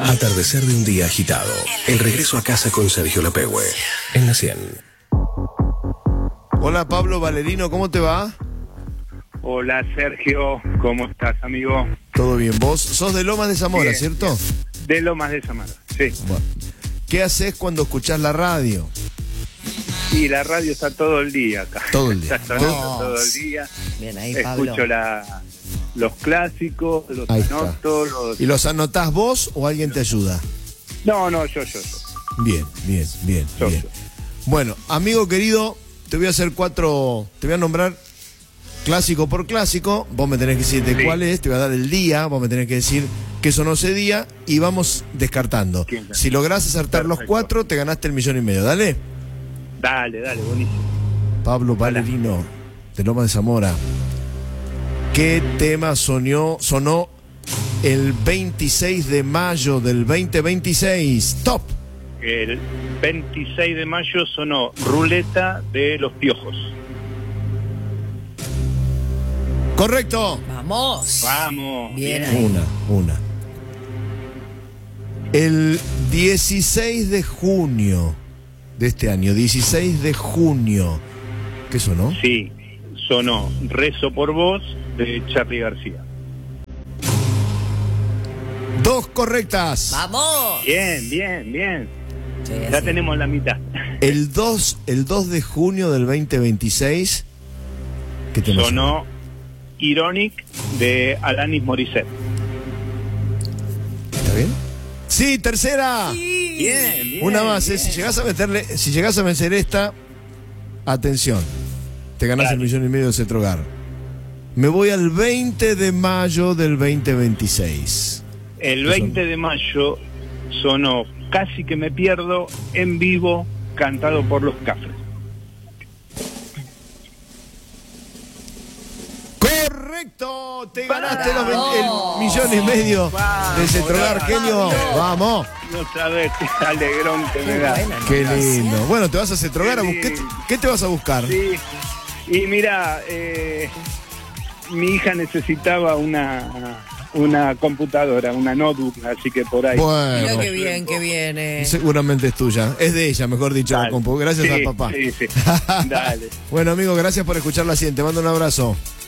Atardecer de un día agitado. El regreso a casa con Sergio Lapehue. En la 100. Hola Pablo Valerino, ¿cómo te va? Hola Sergio, ¿cómo estás, amigo? Todo bien, vos sos de Lomas de Zamora, Bien. ¿cierto? De Lomas de Zamora, sí. Bueno. ¿Qué haces cuando escuchás la radio? Y la radio está todo el día acá. Todo el día. Está sonando todo el día. Bien ahí, Pablo. Escucho los clásicos, los Ahí está. anoto, los... ¿Y los anotás vos o alguien te ayuda? No, yo. Bien. Yo. Bueno, amigo querido, te voy a nombrar clásico por clásico, vos me tenés que decir de cuál es, te voy a dar el día, vos me tenés que decir que sonó ese día y vamos descartando. Si lográs acertar los 4, te ganaste el 1,5 millones, ¿dale? Dale, buenísimo. Pablo Valerino, de Loma de Zamora. ¿Qué tema sonó el 26 de mayo del 2026? Top. El 26 de mayo sonó Ruleta de los Piojos. Correcto. Vamos. Vamos. Bien ahí. Una. El 16 de junio de este año, 16 de junio, ¿qué sonó? Sí, sonó Rezo por Vos de Charly García. 2 correctas. Vamos. Bien. Sí, Ya así. tenemos la mitad. El 2 de junio del 2026, ¿qué tema Sonó Ironic de Alanis Morissette. ¿Está bien? Sí, tercera. Bien. Una más, bien. si llegás a vencer esta, atención, te ganás Dale. el 1,5 millones de Cetrogar. Me voy al 20 de mayo del 2026. El 20 de mayo sonó Casi que me pierdo en vivo, cantado por los Cafres. ¡Correcto! Te ganaste el 1,5 millones de Cetrogar, genio. ¡Vamos! No sabes qué alegrón que me da. Buena, ¡Qué ¿no? lindo! Bueno, te vas a Cetrogar. Sí. ¿Qué te vas a buscar? Sí. Y mira, mi hija necesitaba una computadora, una notebook, así que por ahí. Mira Bueno, qué bien que viene. seguramente es tuya. Es de ella, mejor dicho, la Dale. compu. Gracias Sí, al papá. Sí. Dale. Bueno, amigo, gracias por escuchar la 100. Te mando un abrazo.